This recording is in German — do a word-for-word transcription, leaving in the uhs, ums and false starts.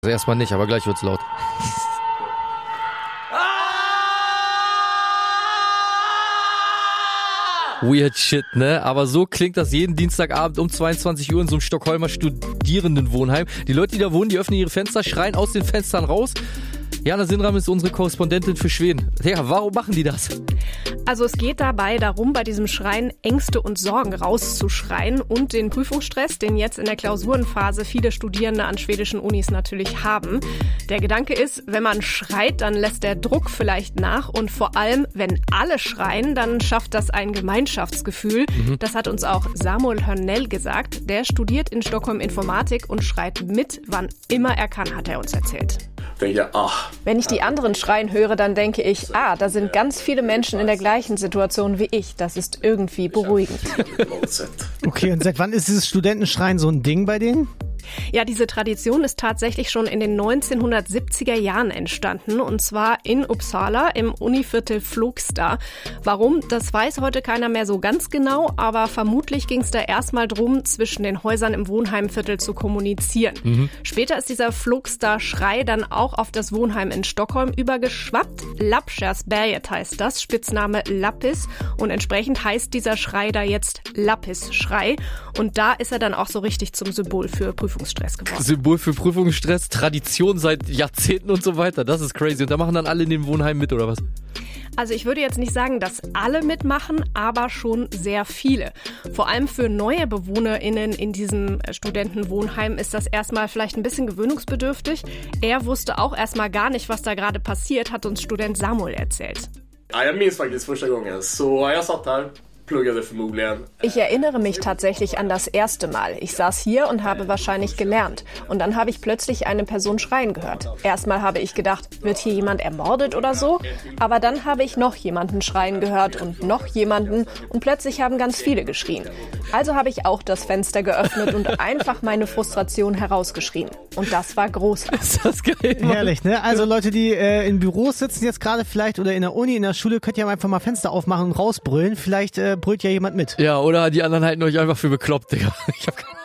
Also erstmal nicht, aber gleich wird's laut. Weird shit, ne? Aber so klingt das jeden Dienstagabend um zweiundzwanzig Uhr in so einem Stockholmer Studierendenwohnheim. Die Leute, die da wohnen, die öffnen ihre Fenster, schreien aus den Fenstern raus. Jana Sinram ist unsere Korrespondentin für Schweden. Ja, warum machen die das? Also es geht dabei darum, bei diesem Schreien Ängste und Sorgen rauszuschreien und den Prüfungsstress, den jetzt in der Klausurenphase viele Studierende an schwedischen Unis natürlich haben. Der Gedanke ist, wenn man schreit, dann lässt der Druck vielleicht nach und vor allem, wenn alle schreien, dann schafft das ein Gemeinschaftsgefühl. Mhm. Das hat uns auch Samuel Hörnell gesagt. Der studiert in Stockholm Informatik und schreit mit, wann immer er kann, hat er uns erzählt. Wenn ich die anderen schreien höre, dann denke ich, ah, da sind ganz viele Menschen in der gleichen Situation wie ich. Das ist irgendwie beruhigend. Okay, und seit wann ist dieses Studentenschreien so ein Ding bei denen? Ja, diese Tradition ist tatsächlich schon in den neunzehnhundertsiebziger Jahren entstanden, und zwar in Uppsala im Univiertel Flogsta. Warum, das weiß heute keiner mehr so ganz genau, aber vermutlich ging es da erstmal drum, zwischen den Häusern im Wohnheimviertel zu kommunizieren. Mhm. Später ist dieser Flogsta-Schrei dann auch auf das Wohnheim in Stockholm übergeschwappt. Lappkärrsberget heißt das, Spitzname Lappis, und entsprechend heißt dieser Schrei da jetzt Lappis-Schrei, und da ist er dann auch so richtig zum Symbol für Prüfungsstress geworden. Symbol für Prüfungsstress, Tradition seit Jahrzehnten und so weiter. Das ist crazy. Und da machen dann alle in dem Wohnheim mit, oder was? Also ich würde jetzt nicht sagen, dass alle mitmachen, aber schon sehr viele. Vor allem für neue BewohnerInnen in diesem Studentenwohnheim ist das erstmal vielleicht ein bisschen gewöhnungsbedürftig. Er wusste auch erstmal gar nicht, was da gerade passiert, hat uns Student Samuel erzählt. Ja, jag minns faktiskt första gången. Så jag satt här. Ich erinnere mich tatsächlich an das erste Mal. Ich saß hier und habe wahrscheinlich gelernt. Und dann habe ich plötzlich eine Person schreien gehört. Erstmal habe ich gedacht, wird hier jemand ermordet oder so? Aber dann habe ich noch jemanden schreien gehört und noch jemanden. Und plötzlich haben ganz viele geschrien. Also habe ich auch das Fenster geöffnet und einfach meine Frustration herausgeschrien. Und das war großartig. Ist das geil, Mann. Herrlich, ne? Also Leute, die äh, in Büros sitzen jetzt gerade vielleicht oder in der Uni, in der Schule, könnt ihr einfach mal Fenster aufmachen und rausbrüllen. Vielleicht äh, brüllt ja jemand mit. Ja, oder die anderen halten euch einfach für bekloppt, Digga. Ich hab keine